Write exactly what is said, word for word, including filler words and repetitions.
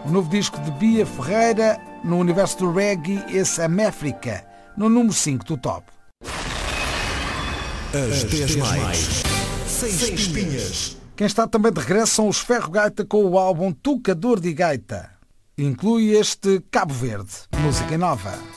O novo disco de Bia Ferreira, no universo do reggae, esse Améfrica, no número cinco do top. As dez mais, sem espinhas. Quem está também de regresso são os Ferro Gaita com o álbum Tocador de Gaita. Inclui este Cabo Verde, música nova.